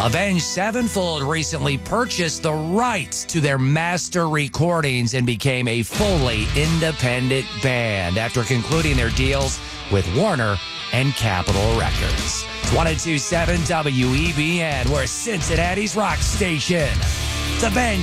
Avenged Sevenfold recently purchased the rights to their master recordings and became a fully independent band after concluding their deals with Warner and Capitol Records. It's 102.7 WEBN, we're Cincinnati's rock station. The Ben